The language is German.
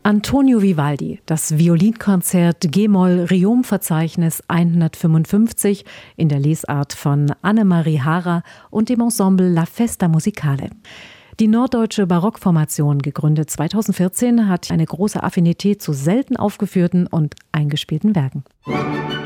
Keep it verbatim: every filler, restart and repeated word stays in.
Antonio Vivaldi, das Violinkonzert G-Moll-Riom-Verzeichnis hundertfünfundfünfzig in der Lesart von Annemarie Haarer und dem Ensemble La Festa Musicale. Die norddeutsche Barockformation, gegründet zweitausendvierzehn, hat eine große Affinität zu selten aufgeführten und eingespielten Werken.